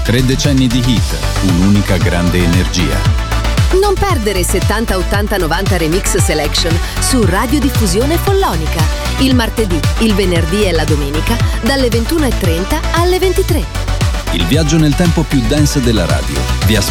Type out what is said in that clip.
3 decenni di hit, un'unica grande energia. Non perdere 70, 80, 90 Remix Selection su Radiodiffusione Follonica. Il martedì, il venerdì e la domenica dalle 21:30 alle 23. Il viaggio nel tempo più dance della radio. Vi